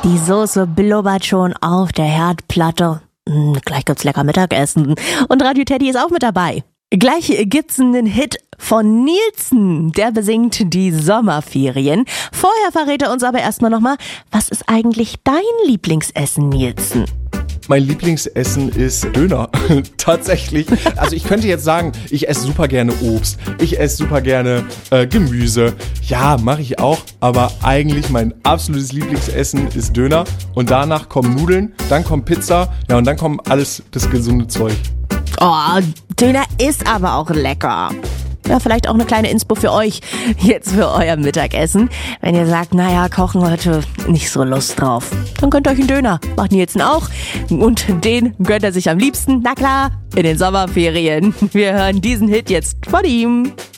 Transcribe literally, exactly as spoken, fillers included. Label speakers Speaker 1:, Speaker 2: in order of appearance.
Speaker 1: Die Soße blubbert schon auf der Herdplatte. Hm, gleich gibt's lecker Mittagessen. Und Radio Teddy ist auch mit dabei. Gleich gibt's einen Hit von Nielsen. Der besingt die Sommerferien. Vorher verrät er uns aber erstmal nochmal, was ist eigentlich dein Lieblingsessen, Nielsen?
Speaker 2: Mein Lieblingsessen ist Döner. Tatsächlich. Also ich könnte jetzt sagen, ich esse super gerne Obst. Ich esse super gerne äh, Gemüse. Ja, mache ich auch. Aber eigentlich mein absolutes Lieblingsessen ist Döner. Und danach kommen Nudeln, dann kommt Pizza. Ja, und dann kommt alles das gesunde Zeug.
Speaker 1: Oh, Döner ist aber auch lecker. Ja, vielleicht auch eine kleine Inspo für euch, jetzt für euer Mittagessen. Wenn ihr sagt, naja, kochen heute nicht so Lust drauf, dann könnt ihr euch einen Döner. Macht Nielsen auch. Und den gönnt er sich am liebsten, na klar, in den Sommerferien. Wir hören diesen Hit jetzt von ihm.